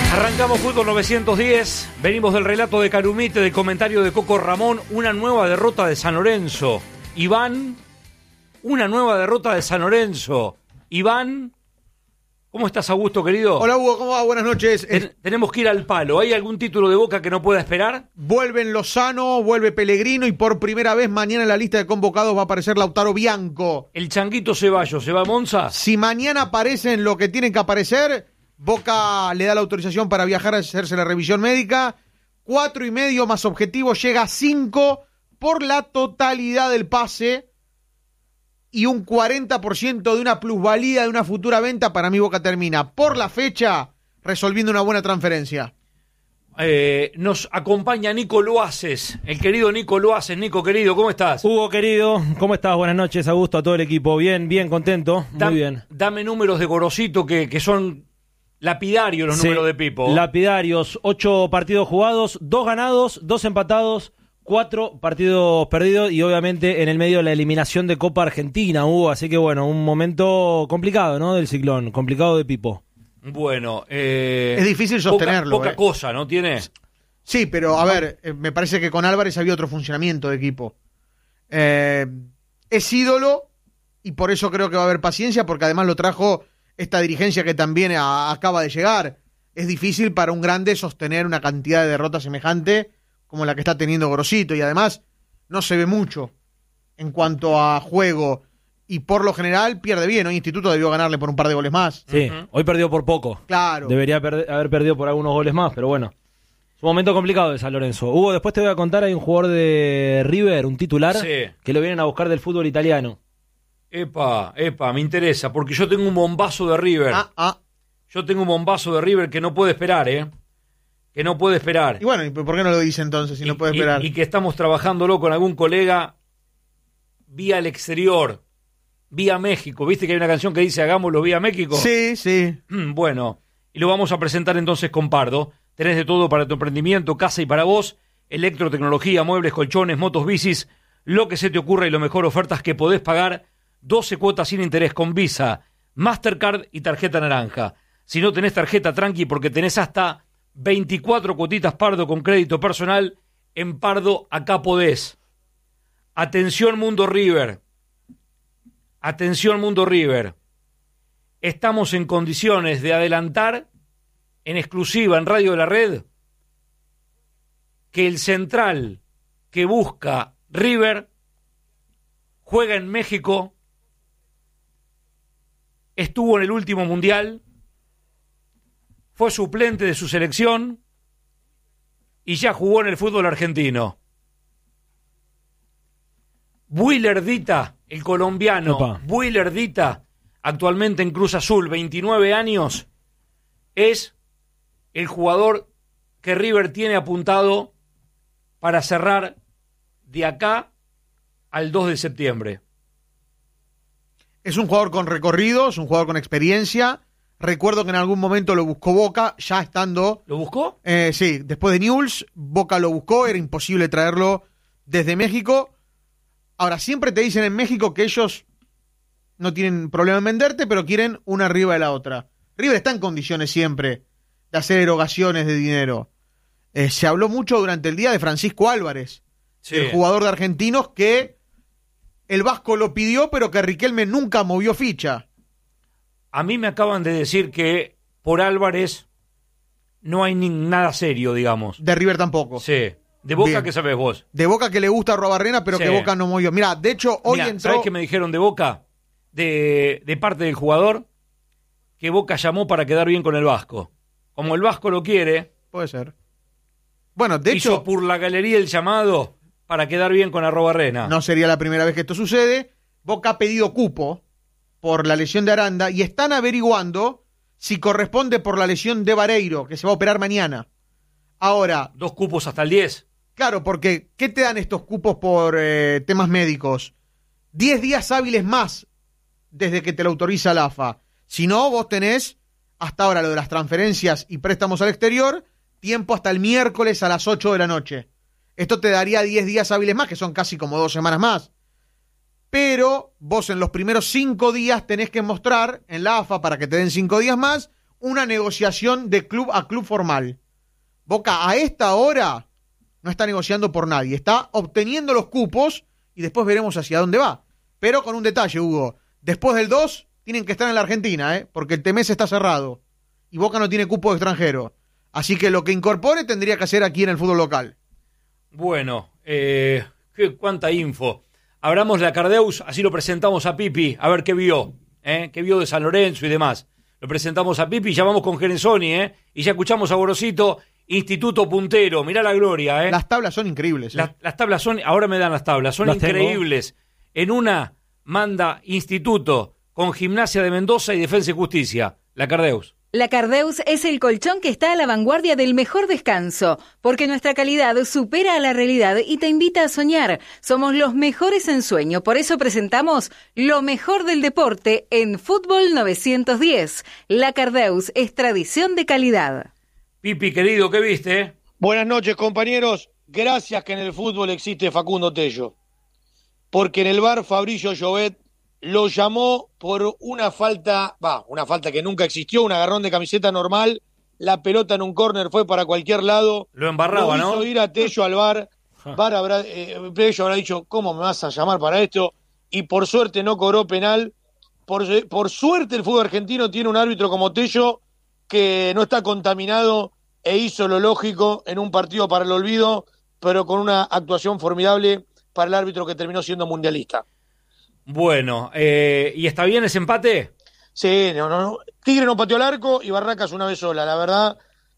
Arrancamos Fútbol 910, venimos del relato de Carumite, del comentario de Coco Ramón, una nueva derrota de San Lorenzo. Iván, una nueva derrota de San Lorenzo. Iván, ¿cómo estás, Augusto, querido? Hola, Hugo, ¿cómo va? Buenas noches. Tenemos que ir al palo. ¿Hay algún título de Boca que no pueda esperar? Vuelven Lozano, vuelve Pellegrino y por primera vez mañana en la lista de convocados va a aparecer Lautaro Bianco. El Changuito Ceballos, ¿se va a Monza? Si mañana aparecen lo que tienen que aparecer, Boca le da la autorización para viajar a hacerse la revisión médica. 4,5 más objetivo, llega a 5 por la totalidad del pase y un 40% de una plusvalía de una futura venta. Para mí Boca termina por la fecha resolviendo una buena transferencia. Nos acompaña Nico Loaces, el querido Nico Loaces. Nico, querido, ¿cómo estás? Hugo, querido, ¿cómo estás? Buenas noches, Augusto, a todo el equipo. Bien, contento, muy bien. Dame números de Gorosito que son lapidarios los números de Pipo. Lapidarios, 8 partidos jugados, 2 ganados, 2 empatados, 4 partidos perdidos y obviamente en el medio de la eliminación de Copa Argentina, Hugo. Así que bueno, un momento complicado, ¿no? Del Ciclón, complicado de Pipo. Bueno, es difícil sostenerlo. Poca cosa, ¿no tiene? Sí, pero a ver, me parece que con Álvarez había otro funcionamiento de equipo. Es ídolo y por eso creo que va a haber paciencia, porque además lo trajo esta dirigencia que también acaba de llegar. Es difícil para un grande sostener una cantidad de derrotas semejante como la que está teniendo Gorosito, y además no se ve mucho en cuanto a juego. Y por lo general pierde bien. Hoy Instituto debió ganarle por un par de goles más. Sí, hoy perdió por poco. Claro. Debería haber perdido por algunos goles más, pero bueno. Es un momento complicado de San Lorenzo. Hugo, después te voy a contar, hay un jugador de River, un titular, que lo vienen a buscar del fútbol italiano. Epa, me interesa, porque yo tengo un bombazo de River. Yo tengo un bombazo de River que no puede esperar, que no puede esperar. Y bueno, ¿y por qué no lo dice entonces si no puede esperar? Y que estamos trabajándolo con algún colega vía el exterior. Vía México, ¿viste que hay una canción que dice hagámoslo vía México? Sí. Bueno, y lo vamos a presentar entonces con Pardo. Tenés de todo para tu emprendimiento, casa y para vos, electrotecnología, muebles, colchones, motos, bicis, lo que se te ocurra y lo mejor, ofertas que podés pagar 12 cuotas sin interés con Visa, Mastercard y tarjeta naranja. Si no tenés tarjeta, tranqui, porque tenés hasta 24 cuotitas Pardo con crédito personal. En Pardo, acá podés. Atención Mundo River. Atención Mundo River, estamos en condiciones de adelantar en exclusiva en Radio de la Red que el central que busca River juega en México, estuvo en el último mundial, fue suplente de su selección y ya jugó en el fútbol argentino. Willer Dita, el colombiano, Willer Dita, actualmente en Cruz Azul, 29 años, es el jugador que River tiene apuntado para cerrar de acá al 2 de septiembre. Es un jugador con recorrido, es un jugador con experiencia. Recuerdo que en algún momento lo buscó Boca, ya estando... ¿Lo buscó? Sí, después de Newell's, Boca lo buscó, era imposible traerlo desde México. Ahora, siempre te dicen en México que ellos no tienen problema en venderte, pero quieren una arriba de la otra. River está en condiciones siempre de hacer erogaciones de dinero. Se habló mucho durante el día de Francisco Álvarez, el jugador de Argentinos, que el Vasco lo pidió, pero que Riquelme nunca movió ficha. A mí me acaban de decir que por Álvarez no hay nada serio, digamos. De River tampoco. Sí. ¿De Boca Bien. qué sabés vos? De Boca que le gusta a Arruabarrena, pero que Boca no movió. Mirá, de hecho, hoy entró... ¿Sabés qué me dijeron de Boca? De parte del jugador, que Boca llamó para quedar bien con el Vasco. Como el Vasco lo quiere... Puede ser. Bueno, de hizo hecho... por la galería el llamado para quedar bien con Arruabarrena. No sería la primera vez que esto sucede. Boca ha pedido cupo por la lesión de Aranda y están averiguando si corresponde por la lesión de Vareiro, que se va a operar mañana. Ahora... 2 cupos hasta el 10. Claro, porque ¿qué te dan estos cupos por temas médicos? 10 días hábiles más desde que te lo autoriza la AFA. Si no, vos tenés, hasta ahora lo de las transferencias y préstamos al exterior, tiempo hasta el miércoles a las 8 de la noche. Esto te daría 10 días hábiles más, que son casi como 2 semanas más. Pero vos en los primeros 5 días tenés que mostrar en la AFA, para que te den 5 días más, una negociación de club a club formal. Boca a esta hora no está negociando por nadie, está obteniendo los cupos y después veremos hacia dónde va. Pero con un detalle, Hugo, después del 2 tienen que estar en la Argentina, porque el TMS está cerrado y Boca no tiene cupo de extranjero. Así que lo que incorpore tendría que hacer aquí en el fútbol local. Bueno, cuánta info. Abramos la Cardeus, así lo presentamos a Pipi, a ver qué vio de San Lorenzo y demás. Lo presentamos a Pipi, ya vamos con Gerenzoni, y ya escuchamos a Gorosito, Instituto Puntero, mirá la gloria, Las tablas son increíbles. Las tablas son, ahora me dan las tablas, son increíbles. En una manda Instituto con Gimnasia de Mendoza y Defensa y Justicia, la Cardeus. La Cardeus es el colchón que está a la vanguardia del mejor descanso, porque nuestra calidad supera a la realidad y te invita a soñar. Somos los mejores en sueño, por eso presentamos lo mejor del deporte en Fútbol 910. La Cardeus es tradición de calidad. Pipi, querido, ¿qué viste? Buenas noches, compañeros. Gracias que en el fútbol existe Facundo Tello, porque en el VAR Fabricio Llobet lo llamó por una falta que nunca existió, un agarrón de camiseta normal, la pelota en un córner fue para cualquier lado. Lo embarraba, ¿no? Hizo ir a Tello al VAR. Tello habrá dicho, ¿cómo me vas a llamar para esto? Y por suerte no cobró penal. Por suerte el fútbol argentino tiene un árbitro como Tello que no está contaminado e hizo lo lógico en un partido para el olvido, pero con una actuación formidable para el árbitro que terminó siendo mundialista. Bueno, ¿y está bien ese empate? Sí, no. Tigre no pateó el arco y Barracas una vez sola. La verdad,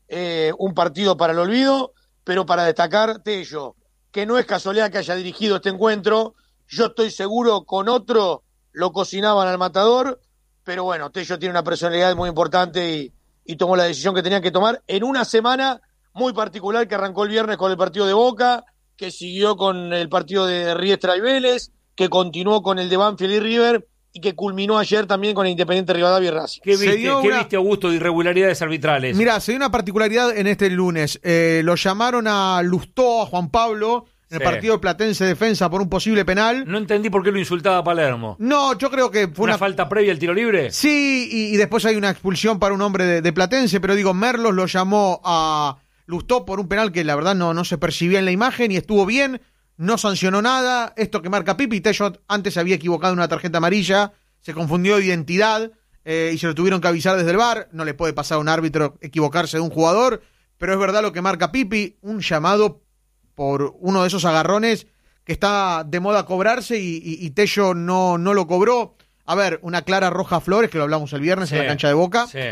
un partido para el olvido, pero para destacar Tello, que no es casualidad que haya dirigido este encuentro. Yo estoy seguro con otro lo cocinaban al matador, pero bueno, Tello tiene una personalidad muy importante y tomó la decisión que tenía que tomar en una semana muy particular que arrancó el viernes con el partido de Boca, que siguió con el partido de Riestra y Vélez, que continuó con el de Banfield y River y que culminó ayer también con el Independiente Rivadavia y Racing. ¿Qué viste, Augusto, de irregularidades arbitrales? Mirá, se dio una particularidad en este lunes. Lo llamaron a Lustó, a Juan Pablo, en el partido de Platense Defensa por un posible penal. No entendí por qué lo insultaba a Palermo. No, yo creo que fue ¿Una falta previa al tiro libre? Sí, y después hay una expulsión para un hombre de Platense, pero digo, Merlos lo llamó a Lustó por un penal que la verdad no se percibía en la imagen y estuvo bien. No sancionó nada, esto que marca Pipi. Tello antes se había equivocado en una tarjeta amarilla, se confundió de identidad y se lo tuvieron que avisar desde el VAR. No le puede pasar a un árbitro equivocarse de un jugador, pero es verdad lo que marca Pipi, un llamado por uno de esos agarrones que está de moda cobrarse y Tello no lo cobró. A ver, una clara roja a Flores, que lo hablamos el viernes en la cancha de Boca. Sí.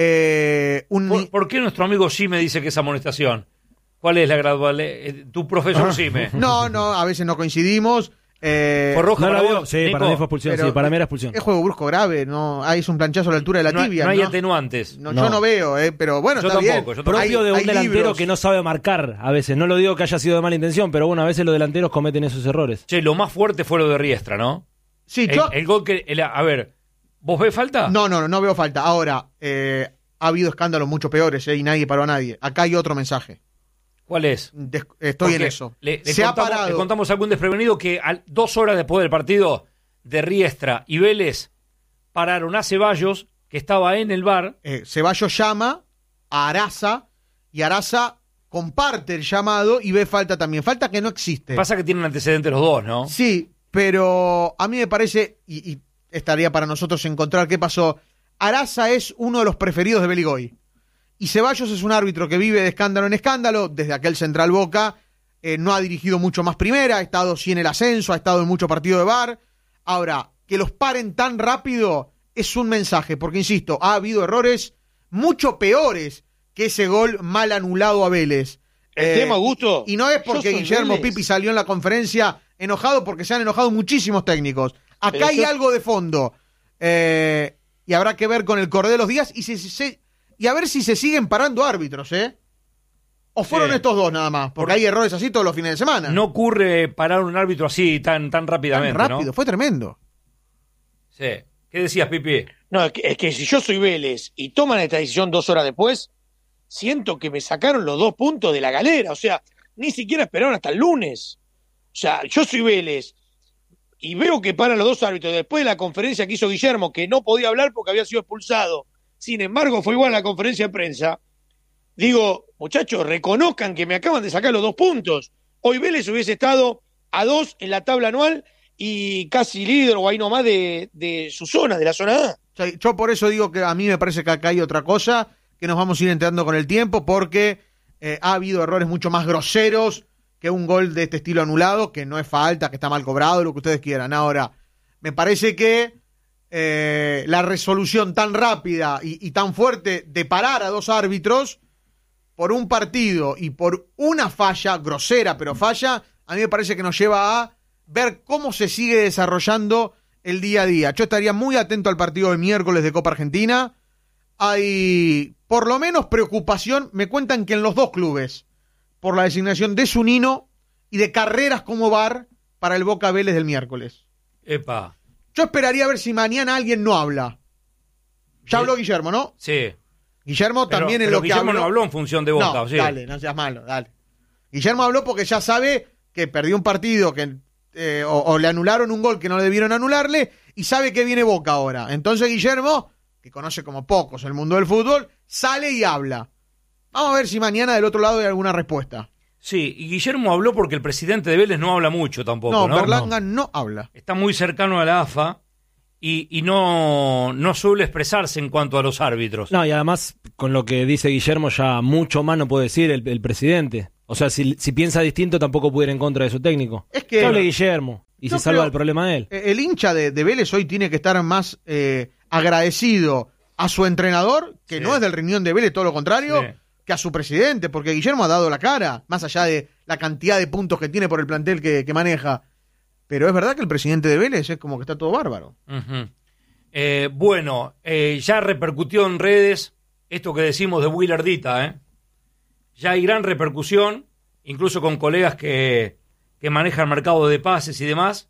¿Por qué nuestro amigo sí me dice que es amonestación? ¿Cuál es la gradual? Tu profesor Sime. No, a veces no coincidimos. ¿Por roja para vos? Sí, para mí fue expulsión, sí, para mí era expulsión. Es juego brusco grave, no, ahí es un planchazo a la altura de la tibia. No hay atenuantes. Yo no veo, pero bueno, yo está tampoco, bien. Propio de un delantero libros que no sabe marcar a veces. No lo digo que haya sido de mala intención, pero bueno, a veces los delanteros cometen esos errores. Che, lo más fuerte fue lo de Riestra, ¿no? Sí, el gol que... a ver, ¿vos ves falta? No veo falta. Ahora, ha habido escándalos mucho peores y nadie paró a nadie. Acá hay otro mensaje. ¿Cuál es? Estoy en eso. Le contamos a algún desprevenido que 2 horas después del partido de Riestra y Vélez pararon a Ceballos, que estaba en el VAR. Ceballos llama a Araza y Araza comparte el llamado y ve falta también. Falta que no existe. Pasa que tienen antecedentes los dos, ¿no? Sí, pero a mí me parece, y estaría para nosotros encontrar qué pasó, Araza es uno de los preferidos de Beligoy. Y Ceballos es un árbitro que vive de escándalo en escándalo, desde aquel Central Boca, no ha dirigido mucho más primera, ha estado sí en el ascenso, ha estado en muchos partidos de VAR. Ahora, que los paren tan rápido es un mensaje, porque insisto, ha habido errores mucho peores que ese gol mal anulado a Vélez. El tema, Augusto. Y no es porque Guillermo Pipi salió en la conferencia enojado, porque se han enojado muchísimos técnicos. Acá hay algo de fondo. Y habrá que ver con el correr de los días y a ver si se siguen parando árbitros, ¿O fueron estos dos nada más? Porque hay errores así todos los fines de semana. No ocurre parar un árbitro así tan rápidamente, tan rápido, ¿no? Fue tremendo. Sí. ¿Qué decías, Pipi? No, es que si yo soy Vélez y toman esta decisión 2 horas después, siento que me sacaron los 2 puntos de la galera. O sea, ni siquiera esperaron hasta el lunes. O sea, yo soy Vélez y veo que paran los 2 árbitros después de la conferencia que hizo Guillermo, que no podía hablar porque había sido expulsado. Sin embargo, fue igual a la conferencia de prensa. Digo, muchachos, reconozcan que me acaban de sacar los 2 puntos. Hoy Vélez hubiese estado a 2 en la tabla anual y casi líder o ahí nomás de su zona, de la zona A. O sea, yo por eso digo que a mí me parece que acá hay otra cosa que nos vamos a ir enterando con el tiempo, porque ha habido errores mucho más groseros que un gol de este estilo anulado, que no es falta, que está mal cobrado, lo que ustedes quieran. Ahora, me parece que la resolución tan rápida y tan fuerte de parar a 2 árbitros por un partido y por una falla, grosera pero falla, a mí me parece que nos lleva a ver cómo se sigue desarrollando el día a día. Yo estaría muy atento al partido del miércoles de Copa Argentina. Hay por lo menos preocupación, me cuentan que en los 2 clubes, por la designación de Zunino y de Carreras como VAR para el Boca Vélez del miércoles. Epa. Yo esperaría a ver si mañana alguien no habla. Ya habló Guillermo, ¿no? Sí. Guillermo también pero en lo Guillermo que habló. no habló en función de Boca, No, ¿o sí? dale, no seas malo, dale. Guillermo habló porque ya sabe que perdió un partido que o le anularon un gol que no le debieron anularle y sabe que viene Boca ahora. Entonces Guillermo, que conoce como pocos el mundo del fútbol, sale y habla. Vamos a ver si mañana del otro lado hay alguna respuesta. Sí, y Guillermo habló porque el presidente de Vélez no habla mucho tampoco, ¿no? Berlanga no habla. Está muy cercano a la AFA y no suele expresarse en cuanto a los árbitros. No, y además, con lo que dice Guillermo, ya mucho más no puede decir el presidente. O sea, si piensa distinto, tampoco puede ir en contra de su técnico. Es que hable Guillermo y yo se salva creo- el problema de él. El hincha de Vélez hoy tiene que estar más agradecido a su entrenador, que Sí. no es del riñón de Vélez, todo lo contrario, Sí. que a su presidente, porque Guillermo ha dado la cara, más allá de la cantidad de puntos que tiene por el plantel que maneja. Pero es verdad que el presidente de Vélez es como que está todo bárbaro. Ujú. Bueno, ya repercutió en redes esto que decimos de Willardita, ¿eh? Ya hay gran repercusión, incluso con colegas que manejan mercado de pases y demás.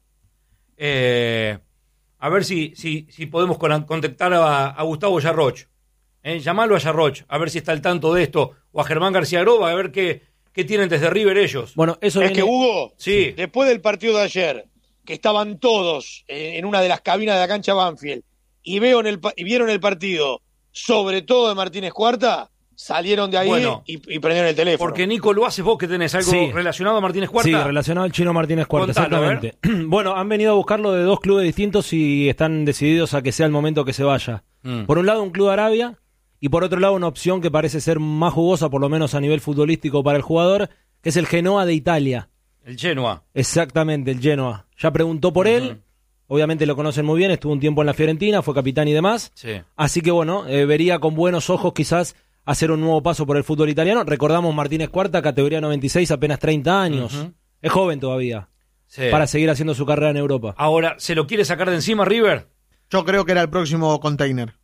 A ver si podemos contactar a Gustavo Yarroch. Llamalo a Yarroch, a ver si está al tanto de esto, o a Germán García Groba, a ver qué tienen desde River ellos. Bueno, eso Es viene... que Hugo, Sí. después del partido de ayer, que estaban todos en una de las cabinas de la cancha Banfield y vieron el partido, sobre todo de Martínez Cuarta, salieron de ahí Bueno, y prendieron el teléfono. Porque Nico, lo haces vos que tenés algo Sí. relacionado a Martínez Cuarta. Sí, relacionado al Chino Martínez Cuarta, Contalo, exactamente. Bueno, han venido a buscarlo de 2 clubes distintos y están decididos a que sea el momento que se vaya. Por un lado, un club de Arabia, y por otro lado, una opción que parece ser más jugosa, por lo menos a nivel futbolístico para el jugador, que es el Genoa de Italia. El Genoa. Exactamente, el Genoa. Ya preguntó por él, obviamente lo conocen muy bien, estuvo un tiempo en la Fiorentina, fue capitán y demás. Sí. Así que bueno, vería con buenos ojos quizás hacer un nuevo paso por el fútbol italiano. Recordamos Martínez Cuarta, categoría 96, apenas 30 años. Ujú. Es joven todavía, Sí. para seguir haciendo su carrera en Europa. Ahora, ¿se lo quiere sacar de encima River? Yo creo que era el próximo container.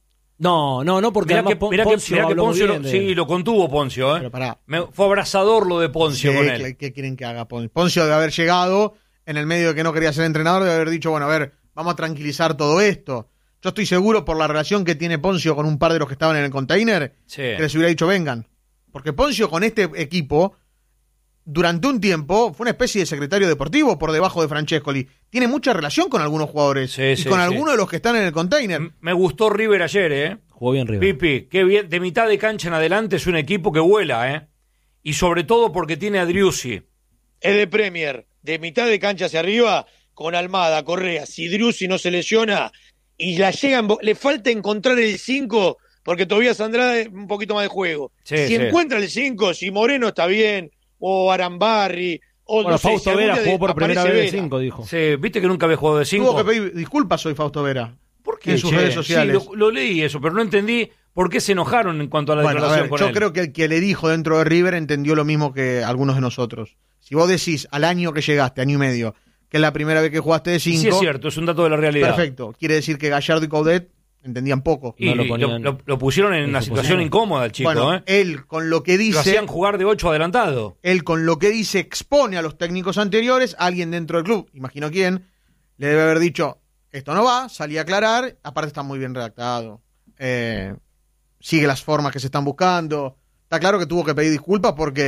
No, porque Mirá además que habló muy Poncio bien de- sí, lo contuvo Poncio, ¿eh? Pero pará. Fue abrazador lo de Poncio Sí, con él. ¿qué quieren que haga Poncio? Poncio debe haber llegado en el medio de que no quería ser entrenador, debe haber dicho, bueno, a ver, vamos a tranquilizar todo esto. Yo estoy seguro por la relación que tiene Poncio con un par de los que estaban en el container, Sí. que les hubiera dicho, vengan. Porque Poncio con este equipo, durante un tiempo, fue una especie de secretario deportivo por debajo de Francescoli. Tiene mucha relación con algunos jugadores Sí, y sí, con sí. algunos de los que están en el container. Me gustó River ayer, ¿eh? Jugó bien River. Pipi, qué bien. De mitad de cancha en adelante es un equipo que vuela, ¿eh? Y sobre todo porque tiene a Driussi. Es de Premier, de mitad de cancha hacia arriba, con Almada, Correa, si Driussi no se lesiona y la llegan, le falta encontrar el 5, porque todavía Andrade un poquito más de juego. Sí, si sí. encuentra el 5, si Moreno está bien, o Arambarri, o Bueno, no sé, si Fausto algún Vera día jugó por primera aparece vez de Vera. 5, dijo. Sí, ¿viste que nunca había jugado de 5? Tuvo que pedir disculpas hoy Fausto Vera. ¿Por qué, en sus che? redes sociales. Sí, lo leí eso, pero no entendí por qué se enojaron en cuanto a la Bueno, a declaración ver, con yo él. creo que el que le dijo dentro de River entendió lo mismo que algunos de nosotros. Si vos decís al año que llegaste, año y medio, que es la primera vez que jugaste de 5, Sí es cierto, es un dato de la realidad. perfecto. Quiere decir que Gallardo y Coudet entendían poco. Y No lo lo, ponían lo pusieron en en una su situación posición. incómoda el chico, bueno, ¿eh? él con lo que Lo dice, hacían jugar de 8 adelantado. él con lo que dice expone a los técnicos anteriores, a alguien dentro del club, imagino quién, le debe haber dicho, esto no va, salí a aclarar, aparte está muy bien redactado, sigue las formas que se están buscando, está claro que tuvo que pedir disculpas porque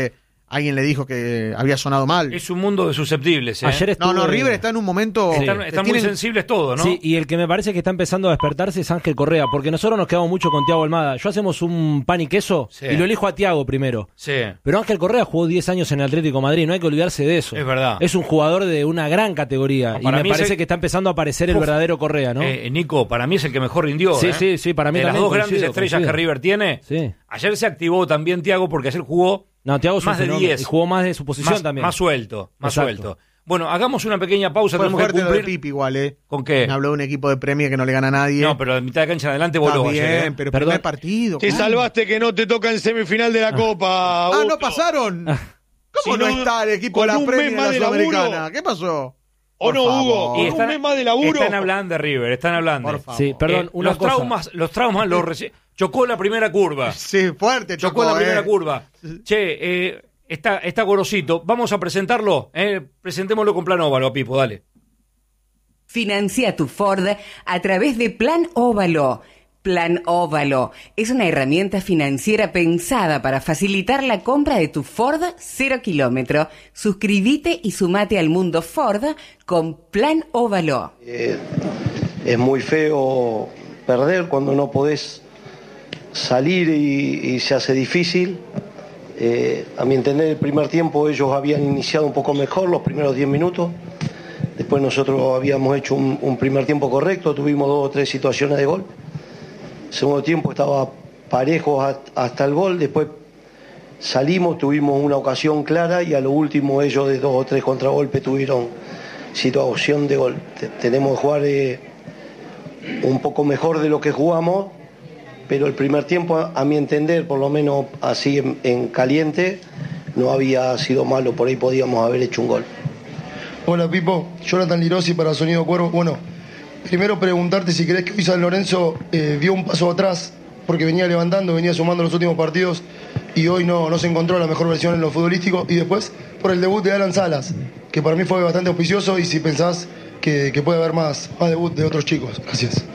alguien le dijo que había sonado mal. Es un mundo de susceptibles. Ayer estuve... No, River está en un momento... Están muy sensibles todos, ¿no? Sí, y el que me parece que está empezando a despertarse es Ángel Correa, porque nosotros nos quedamos mucho con Thiago Almada. Yo hacemos un pan y queso y lo elijo a Thiago primero. Sí. Pero Ángel Correa jugó 10 años en el Atlético de Madrid, no hay que olvidarse de eso. Es verdad. Es un jugador de una gran categoría y me parece que está empezando a aparecer el verdadero Correa, ¿no? Nico, para mí es el que mejor rindió. Sí, para mí de también. Las dos grandes estrellas que River tiene. Sí. Ayer se activó también Thiago porque ayer jugó Thiago más de 10. Y jugó más de su posición también. Más suelto. Bueno, hagamos una pequeña pausa. Fue Tenemos que mujer de cumplir. Pipi igual, ¿Con qué? Me habló de un equipo de Premier que no le gana a nadie. No, pero de mitad de cancha en adelante voló bien, ayer. pero primer partido. Te salvaste que no te toca en semifinal de la Copa. Ah, Augusto. ¿no pasaron? ¿Cómo Si no no, está el equipo de con la un Premier mes y más la de Sudamericana? laburo. ¿Qué pasó? ¿O no, Hugo? Y Con un mes más de laburo. Están hablando de River, están hablando. Por favor. Sí, perdón, una los cosa. traumas chocó la primera curva. Sí, fuerte, Chocó la primera curva. Che, está Gorosito. Vamos a presentarlo. Presentémoslo con Plan Óvalo, a Pipo, dale. Financia tu Ford a través de Plan Óvalo. Plan Óvalo es una herramienta financiera pensada para facilitar la compra de tu Ford 0 kilómetro. Suscríbete y sumate al mundo Ford con Plan Óvalo. Es muy feo perder cuando no podés salir y se hace difícil. A mi entender, el primer tiempo ellos habían iniciado un poco mejor, los primeros 10 minutos. Después nosotros habíamos hecho un primer tiempo correcto, tuvimos 2 o 3 situaciones de gol. Segundo tiempo estaba parejo hasta el gol, después salimos, tuvimos una ocasión clara y a lo último ellos de 2 o 3 contragolpes tuvieron situación de gol. Tenemos que jugar un poco mejor de lo que jugamos, pero el primer tiempo, a mi entender, por lo menos así en caliente, no había sido malo, por ahí podíamos haber hecho un gol. Hola Pipo, Jonathan Lirosi para Sonido Cuervo. Bueno, primero preguntarte si crees que hoy San Lorenzo dio un paso atrás, porque venía levantando, venía sumando los últimos partidos y hoy no se encontró la mejor versión en lo futbolístico. Y después por el debut de Alan Salas, que para mí fue bastante auspicioso, y si pensás que puede haber más debut de otros chicos. Gracias.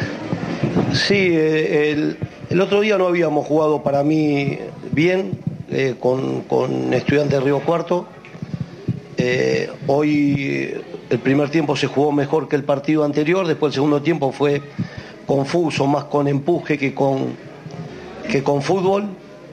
Sí, el otro día no habíamos jugado para mí bien con Estudiantes de Río Cuarto. Hoy el primer tiempo se jugó mejor que el partido anterior, después el segundo tiempo fue confuso, más con empuje que con fútbol.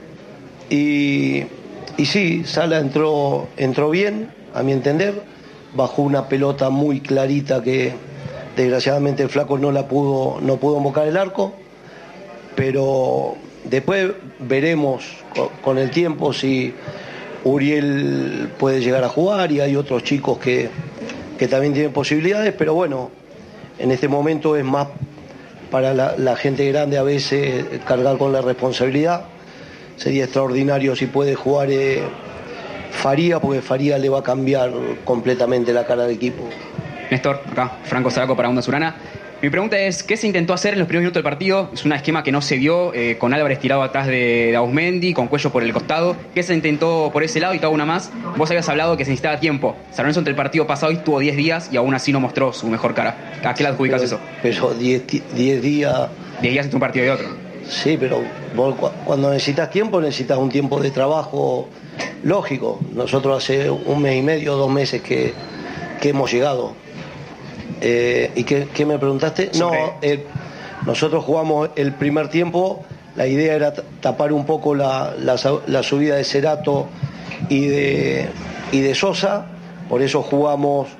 Y sí, Sala entró bien, a mi entender, bajó una pelota muy clarita que desgraciadamente el flaco no pudo embocar el arco, pero después veremos con el tiempo si Uriel puede llegar a jugar, y hay otros chicos que también tienen posibilidades, pero bueno, en este momento es más para la gente grande a veces cargar con la responsabilidad. Sería extraordinario si puede jugar Faría, porque Faría le va a cambiar completamente la cara del equipo. Néstor, acá, Franco Zaraco para Onda Surana. Mi pregunta es, ¿qué se intentó hacer en los primeros minutos del partido? Es un esquema que no se vio, con Álvarez tirado atrás de Ausmendi, con Cuello por el costado. ¿Qué se intentó por ese lado? Y te hago una más. Vos habías hablado que se necesitaba tiempo. San Lorenzo entre el partido pasado estuvo 10 días y aún así no mostró su mejor cara. ¿A qué le adjudicas eso? Pero 10 días... 10 días entre un partido y otro. Sí, pero vos cuando necesitas tiempo, necesitas un tiempo de trabajo lógico. Nosotros hace 1 mes y medio, 2 meses que hemos llegado. ¿Y qué me preguntaste? No, nosotros jugamos el primer tiempo, la idea era tapar un poco la subida de Cerato y de Sosa, por eso jugamos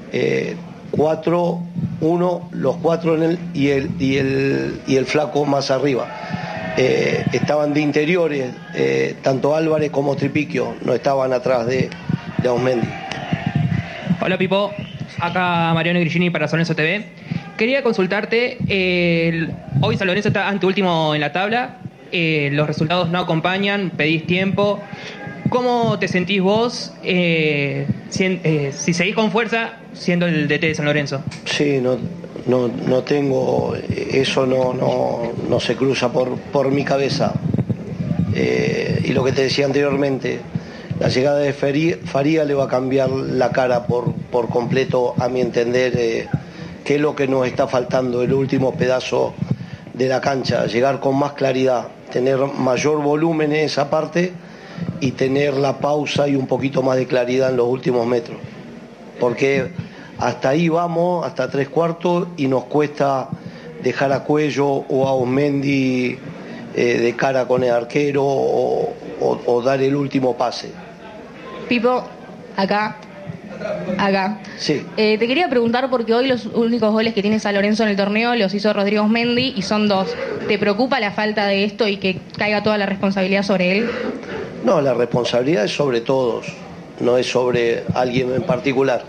4-1, los 4 y el flaco más arriba. Estaban de interiores, tanto Álvarez como Tripiquio, no estaban atrás de Ausmendi. Hola Pipo, acá Mariano Grigini para San Lorenzo TV. Quería consultarte, hoy San Lorenzo está anteúltimo en la tabla, los resultados no acompañan, pedís tiempo. ¿Cómo te sentís vos si seguís con fuerza siendo el DT de San Lorenzo? Sí, no tengo, eso no se cruza por mi cabeza. Y lo que te decía anteriormente, la llegada de Faría le va a cambiar la cara por completo, a mi entender, que es lo que nos está faltando, el último pedazo de la cancha, llegar con más claridad, tener mayor volumen en esa parte y tener la pausa y un poquito más de claridad en los últimos metros. Porque hasta ahí vamos, hasta 3/4, y nos cuesta dejar a Cuello o a Osmendi de cara con el arquero o dar el último pase. Pipo, acá. Sí. Te quería preguntar porque hoy los únicos goles que tiene San Lorenzo en el torneo los hizo Rodrigo Osmendi y son 2. ¿Te preocupa la falta de esto y que caiga toda la responsabilidad sobre él? No, la responsabilidad es sobre todos, no es sobre alguien en particular.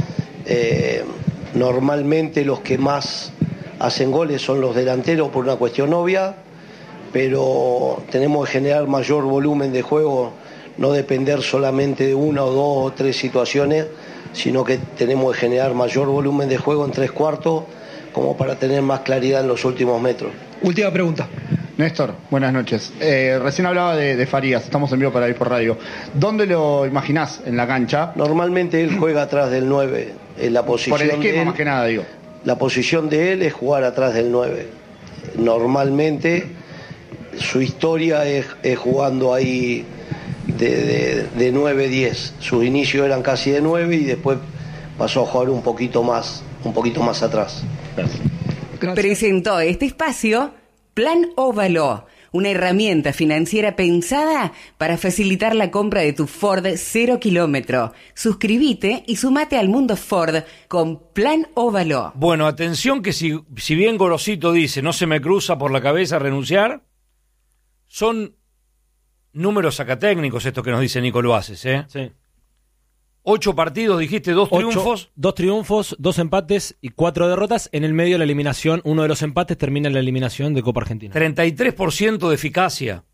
Normalmente los que más hacen goles son los delanteros por una cuestión obvia, pero tenemos que generar mayor volumen de juego, no depender solamente de 1 o 2 o 3 situaciones, sino que tenemos que generar mayor volumen de juego en 3/4 como para tener más claridad en los últimos metros. Última pregunta. Néstor, buenas noches. Recién hablaba de Farías, estamos en vivo para ir por radio. ¿Dónde lo imaginás en la cancha? Normalmente él juega atrás del 9, en la posición por el esquema de él, más que nada, digo. La posición de él es jugar atrás del 9. Normalmente su historia es jugando ahí de 9-10. Sus inicios eran casi de 9 y después pasó a jugar un poquito más atrás. Presentó este espacio Plan Óvalo, una herramienta financiera pensada para facilitar la compra de tu Ford 0 kilómetro. Suscríbete y sumate al mundo Ford con Plan Óvalo. Bueno, atención que si bien Gorosito dice no se me cruza por la cabeza renunciar, son números sacatécnicos estos que nos dice Nico Loaces, ¿eh? Sí. 8 partidos, dijiste, 2 triunfos. 2 triunfos, 2 empates y 4 derrotas. En el medio de la eliminación, uno de los empates termina en la eliminación de Copa Argentina. 33% de eficacia.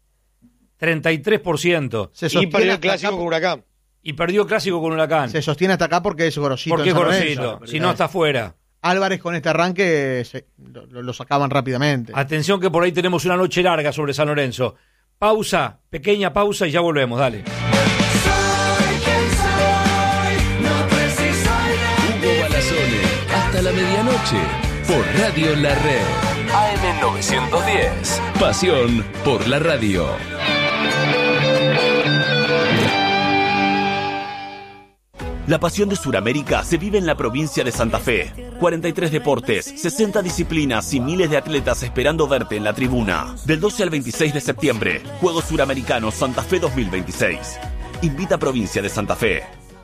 33%. Y perdió el clásico con Huracán. Y perdió el clásico con Huracán. Se sostiene hasta acá porque es Gorosito. Porque es Gorosito, si no está fuera. Álvarez con este arranque lo sacaban rápidamente. Atención que por ahí tenemos una noche larga sobre San Lorenzo. Pausa, pequeña pausa y ya volvemos, dale. Hasta la medianoche por Radio La Red. AM 910. Pasión por la radio. La pasión de Sudamérica se vive en la provincia de Santa Fe. 43 deportes, 60 disciplinas y miles de atletas esperando verte en la tribuna. Del 12 al 26 de septiembre, Juegos Suramericanos Santa Fe 2026. Invita a Provincia de Santa Fe.